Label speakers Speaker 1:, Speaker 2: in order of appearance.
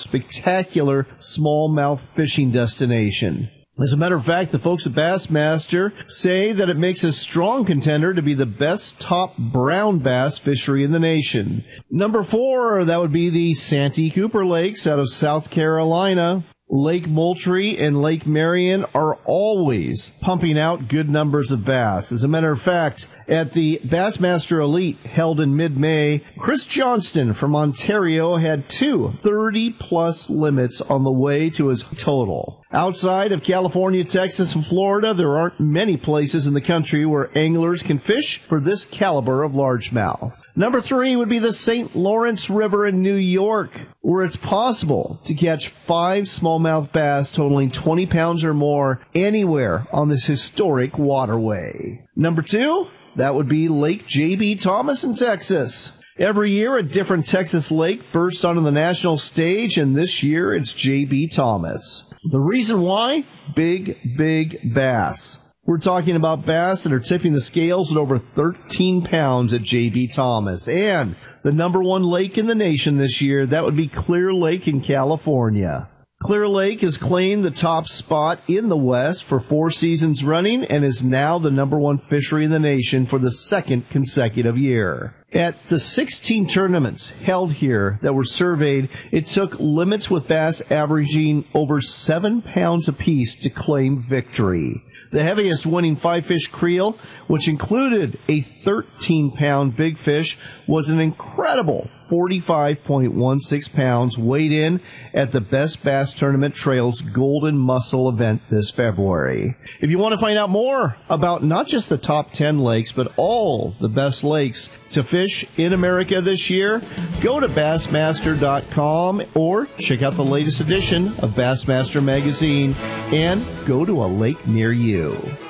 Speaker 1: spectacular smallmouth fishing destination. As a matter of fact, the folks at Bassmaster say that it makes a strong contender to be the best top brown bass fishery in the nation. Number 4, that would be the Santee Cooper Lakes out of South Carolina. Lake Moultrie and Lake Marion are always pumping out good numbers of bass. As a matter of fact, at the Bassmaster Elite held in mid-May, Chris Johnston from Ontario had 2 30-plus limits on the way to his total. Outside of California, Texas, and Florida, there aren't many places in the country where anglers can fish for this caliber of largemouth. Number 3 would be the St. Lawrence River in New York, where it's possible to catch 5 smallmouth bass totaling 20 pounds or more anywhere on this historic waterway. Number 2, that would be Lake J.B. Thomas in Texas. Every year, a different Texas lake bursts onto the national stage, and this year it's J.B. Thomas. The reason why? Big bass. We're talking about bass that are tipping the scales at over 13 pounds at J.B. Thomas. And the number 1 lake in the nation this year, that would be Clear Lake in California. Clear Lake has claimed the top spot in the West for 4 seasons running and is now the number 1 fishery in the nation for the 2nd consecutive year. At the 16 tournaments held here that were surveyed, it took limits with bass averaging over 7 pounds apiece to claim victory. The heaviest winning 5-fish creel, which included a 13-pound big fish, was an incredible 45.16 pounds, weighed in at the Best Bass Tournament Trails Golden Mussel event this February. If you want to find out more about not just the top 10 lakes, but all the best lakes to fish in America this year, go to Bassmaster.com or check out the latest edition of Bassmaster Magazine and go to a lake near you.